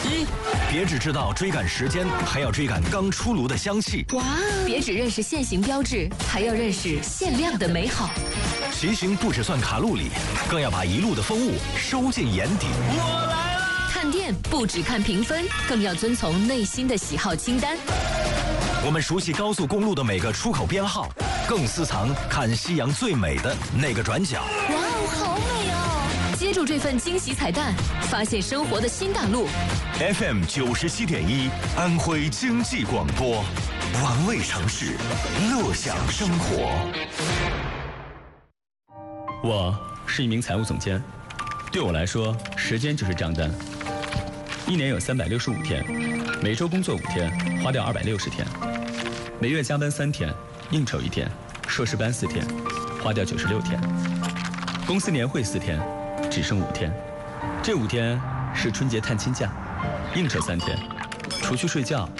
1，别只知道追赶时间，还要追赶刚出炉的香气。 哇，别只认识限行标志，还要认识限量的美好。 骑行不只算卡路里，更要把一路的风物收进眼底。 我来了。 看店不只看评分，更要遵从内心的喜好清单。 我们熟悉高速公路的每个出口编号，更私藏看夕阳最美的那个转角。 哇哦，好美哦！接住这份惊喜彩蛋，发现生活的新大陆。 FM 97.1，安徽经济广播，玩味城市，乐享生活。 我是一名财务总监，对我来说，时间就是账单。一年有365天，每周工作5天，花掉260天；每月加班3天，应酬1天，硕士班4天，花掉96天；公司年会4天，只剩5天。这5天是春节探亲假，应酬3天，除去睡觉